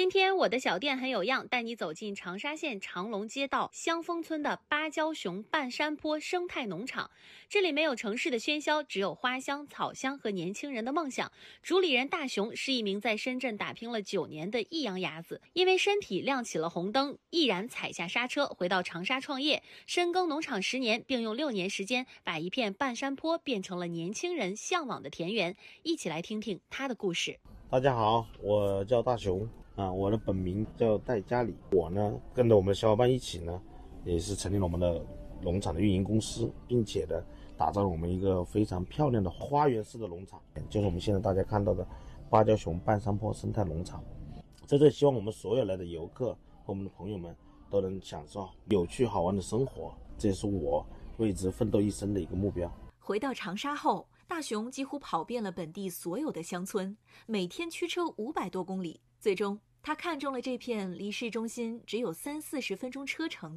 今天我的小店很有样，带你走进长沙县长隆街道香峰村的芭蕉熊半山坡生态农场。这里没有城市的喧嚣，只有花香、草香和年轻人的梦想。主理人大熊是一名在深圳打拼了9年的益阳伢子，因为身体亮起了红灯，毅然踩下刹车，回到长沙创业，深耕农场10年，并用6年时间把一片半山坡变成了年轻人向往的田园。一起来听听他的故事。 大家好，我叫大熊我的本名叫戴家里。我呢跟着我们的小伙伴一起呢，也是成立了我们的农场的运营公司，并且呢打造了我们一个非常漂亮的花园式的农场，就是我们现在大家看到的芭蕉熊半山坡生态农场。在这希望我们所有来的游客和我们的朋友们都能享受有趣好玩的生活，这也是我为之奋斗一生的一个目标。 回到长沙后，大熊几乎跑遍了本地所有的乡村，每天驱车500多公里。最终他看中了这片离市中心只有30-40分钟车程